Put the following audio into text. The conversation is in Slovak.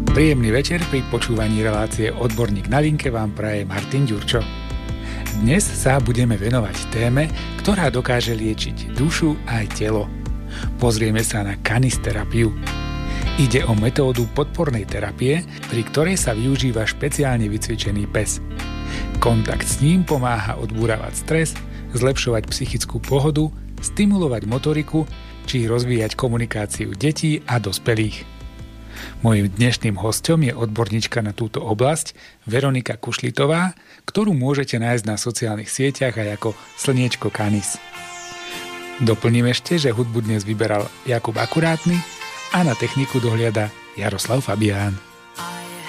Príjemný večer pri počúvaní relácie Odborník na linke vám praje Martin Ďurčo. Dnes sa budeme venovať téme, ktorá dokáže liečiť dušu aj telo. Pozrieme sa na kanisterapiu. Ide o metódu podpornej terapie, pri ktorej sa využíva špeciálne vycvičený pes. Kontakt s ním pomáha odbúravať stres, zlepšovať psychickú pohodu, stimulovať motoriku či rozvíjať komunikáciu detí a dospelých. Mojím dnešným hosťom je odborníčka na túto oblasť Veronika Kušlitová, ktorú môžete nájsť na sociálnych sieťach aj ako Slniečko Canis. Doplním ešte, že hudbu dnes vyberal Jakub Akurátny a na techniku dohliada Jaroslav Fabián.